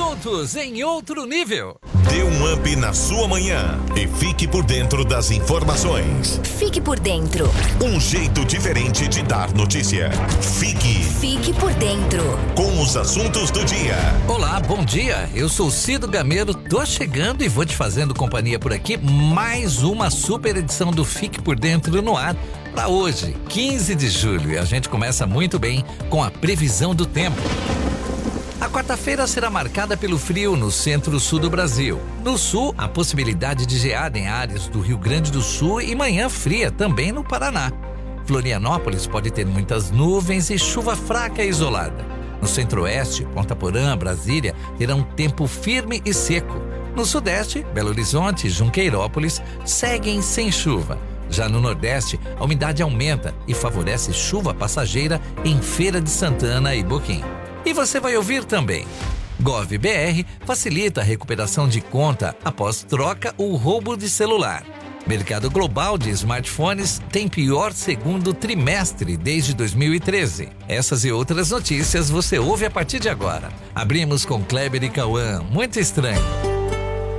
juntos em outro nível. Dê um up na sua manhã e fique por dentro das informações. Fique por dentro. Um jeito diferente de dar notícia. Fique por dentro. Com os assuntos do dia. Olá, bom dia. Eu sou Cido Gameiro, tô chegando e vou te fazendo companhia por aqui. Mais uma super edição do Fique por Dentro no ar. Para hoje, 15 de julho, e a gente começa muito bem com a previsão do tempo. A quarta-feira será marcada pelo frio no centro-sul do Brasil. No sul, a possibilidade de geada em áreas do Rio Grande do Sul e manhã fria também no Paraná. Florianópolis pode ter muitas nuvens e chuva fraca e isolada. No centro-oeste, Ponta Porã, Brasília terão tempo firme e seco. No sudeste, Belo Horizonte e Junqueirópolis seguem sem chuva. Já no Nordeste, a umidade aumenta e favorece chuva passageira em Feira de Santana e Boquim. E você vai ouvir também. GovBR facilita a recuperação de conta após troca ou roubo de celular. Mercado global de smartphones tem pior segundo trimestre desde 2013. Essas e outras notícias você ouve a partir de agora. Abrimos com Kleber e Cauã. Muito estranho.